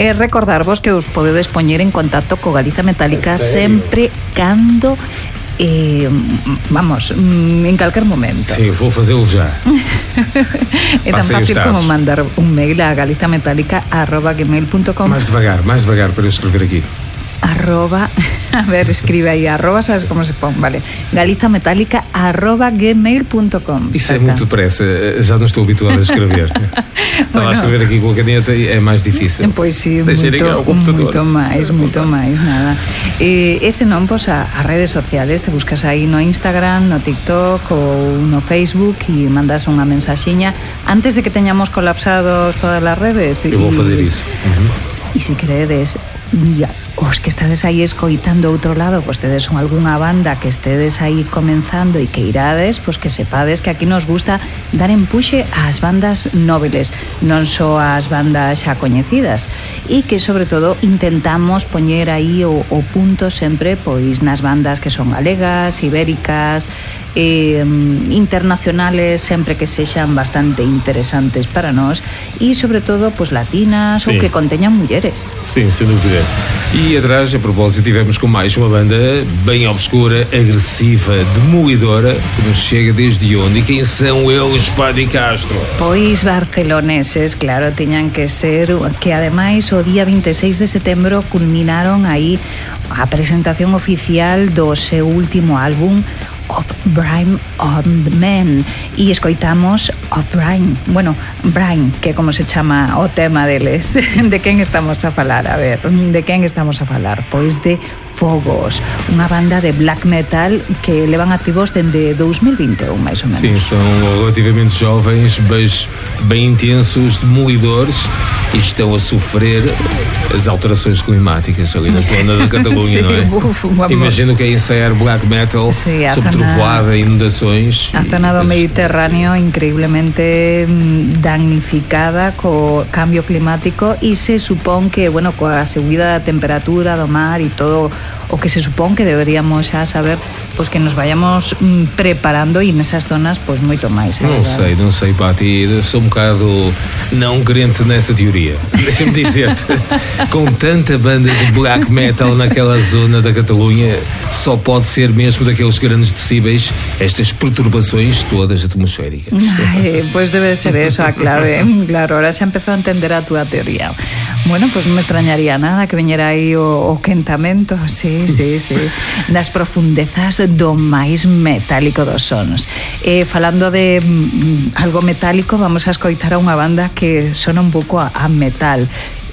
recordarvos que os podedes poñer en contacto co Galiza Metálica sempre cando vamos, en calquer momento. Sim, vou fazê-lo já. É tan fácil como mandar un mail a galizametálica@gmail.com. Mais devagar para eu escrever aqui. A ver, escribe aí, sabes como se pon, vale. galizametálica@gmail.com. Isso é muito depressa, já não estou habituado a escrever. Estava a escrever aqui com a caneta e é mais difícil. Pois sí, moito máis, nada. Ese non, pois, as redes sociales, te buscas aí no Instagram, no TikTok ou no Facebook e mandas unha mensaxiña antes de que teñamos colapsados todas as redes. Eu vou fazer iso. E se queredes, os que estades aí escoitando outro lado, pois tedes algunha banda que estedes aí comenzando e que irades, pois que sepades que aquí nos gusta dar empuxe ás bandas nobles, non só ás bandas xa coñecidas, e que sobre todo intentamos poñer aí o punto sempre pois nas bandas que son galegas, ibéricas, internacionales, sempre que sexan bastante interesantes para nós, e sobre todo pois latinas, ou que conteñan mulleres. Sim, sem dúvida. E atrás, a propósito, tivemos com mais uma banda bem obscura, agressiva, demolidora, que nos chega desde onde? E quem são eles, Padre Castro? Pois barceloneses, claro, tiñan que ser, que ademais o día 26 de setembro culminaron aí a presentación oficial do seu último álbum, Of Brian on the Men, e escoitamos Of Brian, bueno, Brian, que é como se chama o tema deles. De quen estamos a falar? A ver, de quen estamos a falar? Pois de Fogos, unha banda de black metal que levan activos dende 2021, máis ou menos. Sim, são relativamente jovens, mas bem intensos, demolidores, e estão a sofrer as alterações climáticas ali na zona da Catalunha, não é? Imagino que é ensaiar black metal sob trovoada, inundações. A zona do Mediterráneo increíblemente damnificada co cambio climático, e se supón que, bueno, coa subida da temperatura do mar e todo o que se supón que deberíamos xa saber, pois que nos vayamos preparando, e nesas zonas pois moito máis. Não sei, Pati, sou um bocado não crente nessa teoria. Deixa-me dizer-te, com tanta banda de black metal naquela zona da Catalunha, só pode ser mesmo daqueles grandes decíbeis, estas perturbações todas atmosféricas. Pois debe ser eso a clave. Claro, ahora xa empezou a entender a túa teoría. Bueno, pois non me extrañaría nada que veñera aí o quentamento, sí, nas profundezas do máis metálico dos sons. Falando de algo metálico, vamos a escoitar a unha banda que sona un pouco a metal.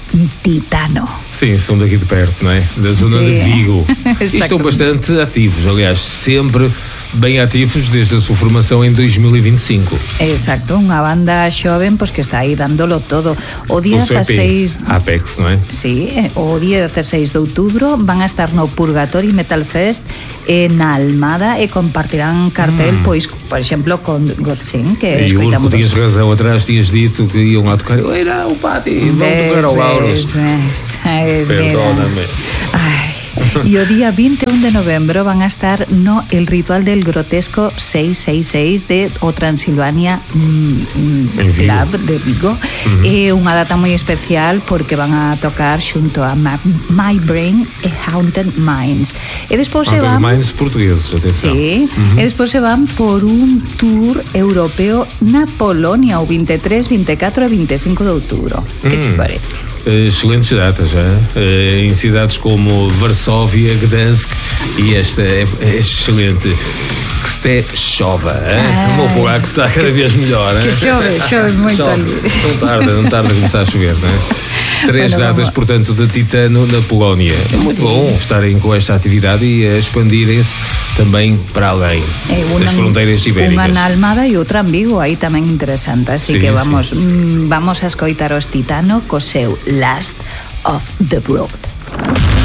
Titano. Sim, são daqui de perto, não é? Da zona de Vigo. E estão bastante ativos, aliás, sempre bem ativos desde a sua formação em 2025. Exacto, unha banda xoven pois que está aí dándolo todo. O día 16 Apex, non é? Sí, o día 16 de outubro van a estar no Purgatory Metal Fest na Almada e compartirán cartel pois, por exemplo, con Godsing, que escoitamos. E tinhas razão, atrás tinhas dito que iam lá tocar. Oi, não, Pati, vão tocar ao Lauros. Perdóname. E o día 21 de novembro van a estar no El Ritual del Grotesco 666 de o Transilvania Club de Vigo. É unha data moi especial porque van a tocar xunto a My Brain e Haunted Minds. E despois se van Minds portugueses, atenção. Sí, e despois se van por un tour europeo na Polonia o 23, 24 e 25 de outubro. Que te parece? Excelentes datas, em cidades como Varsóvia, Gdansk, e esta é excelente. Que até chova, o meu polaco está cada vez melhor. Que chove muito ali. Não tarda a começar a chover, não é? 3 datas, portanto, de Titano na Polónia. É muito bom estarem com esta atividade e a expandirem-se também para além das fronteiras ibéricas. Unha na Almada e outra en Vigo, aí tamén interesante. Así que vamos a escoitar os Titano co seu Last of the Brood.